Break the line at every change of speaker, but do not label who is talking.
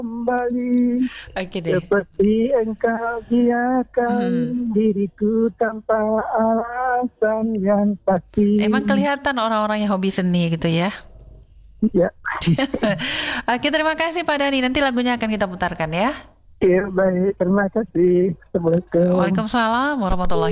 kembali
Oke deh.
seperti engkau biarkan diriku tanpa alasan yang pasti.
Emang kelihatan orang-orang yang hobi seni gitu ya.
Ya,
Oke, terima kasih Pak Dani. Nanti lagunya akan kita putarkan ya.
ya baik. Terima kasih. Assalamualaikum.
Waalaikumsalam warahmatullahi